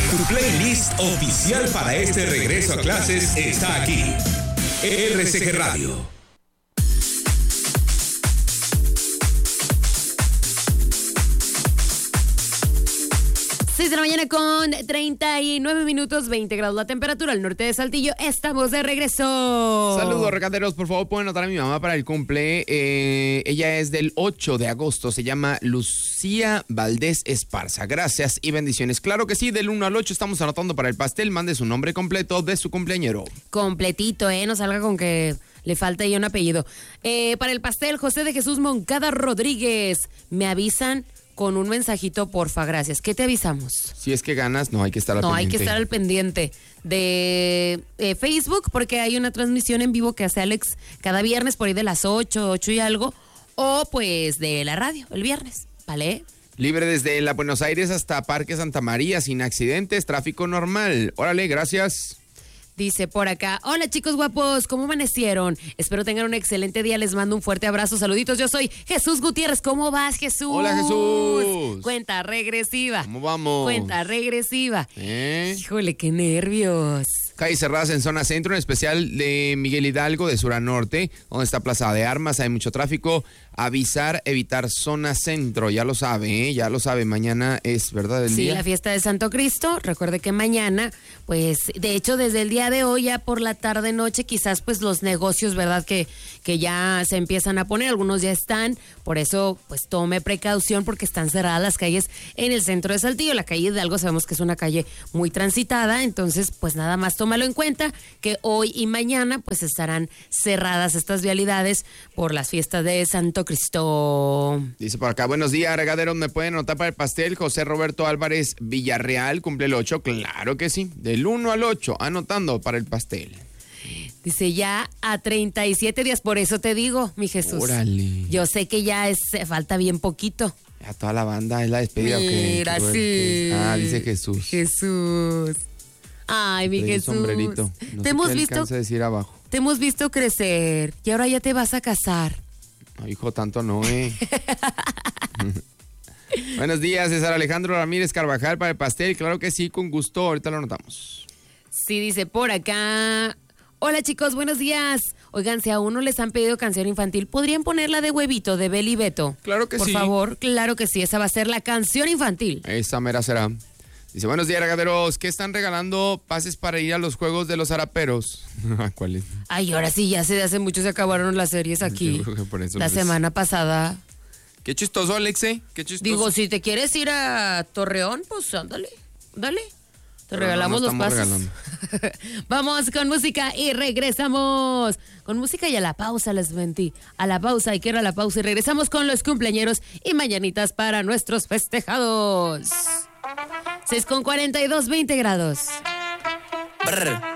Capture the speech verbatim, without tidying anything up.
Tu playlist oficial para este regreso a clases está aquí. R C G Radio. seis de la mañana con treinta y nueve minutos, veinte grados la temperatura al norte de Saltillo. Estamos de regreso. Saludos, recaderos. Por favor, pueden anotar a mi mamá para el cumple. Eh, ella es del ocho de agosto. Se llama Lucía Valdés Esparza. Gracias y bendiciones. Claro que sí, del uno al ocho estamos anotando para el pastel. Mande su nombre completo de su cumpleañero. Completito, ¿eh? No salga con que le falta ahí un apellido. Eh, para el pastel, José de Jesús Moncada Rodríguez. Me avisan con un mensajito, porfa, gracias. ¿Qué te avisamos? Si es que ganas, no hay que estar al no, pendiente. No, hay que estar al pendiente de eh, Facebook, porque hay una transmisión en vivo que hace Alex cada viernes por ahí de las ocho, ocho y algo, o pues de la radio, el viernes, ¿vale? Libre desde la Buenos Aires hasta Parque Santa María, sin accidentes, tráfico normal. Órale, gracias. Dice por acá, hola chicos guapos, ¿cómo amanecieron? Espero tengan un excelente día, les mando un fuerte abrazo, saluditos, yo soy Jesús Gutiérrez, ¿cómo vas, Jesús? Hola, Jesús. Cuenta regresiva. ¿Cómo vamos? Cuenta regresiva. ¿Eh? Híjole, qué nervios. Calles cerradas en zona centro, en especial de Miguel Hidalgo, de sur a norte, donde está Plaza de Armas, hay mucho tráfico. Avisar, evitar zona centro, ya lo sabe, ¿eh? Ya lo sabe, mañana es, ¿verdad? El sí, día. La fiesta de Santo Cristo, recuerde que mañana, pues, de hecho, desde el día de hoy, ya por la tarde, noche, quizás, pues, los negocios, ¿verdad? Que, que ya se empiezan a poner, algunos ya están, por eso, pues, tome precaución, porque están cerradas las calles en el centro de Saltillo. La calle de Hidalgo sabemos que es una calle muy transitada, entonces, pues, nada más tómalo en cuenta, que hoy y mañana, pues, estarán cerradas estas vialidades por las fiestas de Santo Cristo. Dice por acá, buenos días, regaderos, ¿me pueden anotar para el pastel? José Roberto Álvarez Villarreal, cumple el ocho, claro que sí, del uno al ocho, anotando para el pastel. Dice ya a treinta y siete días, por eso te digo, mi Jesús. Órale. Yo sé que ya es, falta bien poquito. A toda la banda, ¿es la despedida o qué? Mira, Qué bueno, sí. que- Ah, dice Jesús. Jesús. Ay, mi Trae el Jesús. sombrerito. No te sé hemos qué visto, alcanza a decir abajo. te hemos visto crecer y ahora ya te vas a casar. No, hijo, tanto no, eh. Buenos días, César Alejandro Ramírez Carvajal para el pastel. Claro que sí, con gusto. Ahorita lo anotamos. Sí, dice por acá. Hola chicos, buenos días. Oigan, si a uno les han pedido canción infantil, ¿podrían ponerla de Huevito, de Beli Beto? Claro que por sí. Por favor, claro que sí. Esa va a ser la canción infantil. Esa mera será. Dice, buenos días, regaderos. ¿Qué están regalando pases para ir a los juegos de los haraperos? ¿Cuál es? Ay, ahora sí, ya se hace mucho se acabaron las series aquí. Yo creo que por eso, la pues. semana pasada. Qué chistoso, Alexe. Qué chistoso. Digo, si te quieres ir a Torreón, pues ándale, dale. Te Pero regalamos no, no los pases. regalando. Vamos con música y regresamos. Con música y a la pausa, les mentí. A la pausa y quiero a la pausa y regresamos con los cumpleañeros y mañanitas para nuestros festejados. seis con cuarenta y dos, veinte grados. Brr.